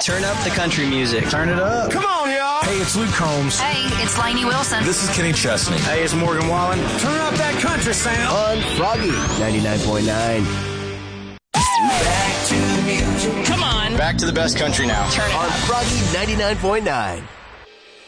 Turn up the country music. Turn it up. Come on, y'all. Hey, it's Luke Combs. Hey, it's Lainey Wilson. This is Kenny Chesney. Hey, it's Morgan Wallen. Turn up that country sound. On Froggy 99.9. Back to the music. Come on. Back to the best country now. Turn it On up. Froggy 99.9.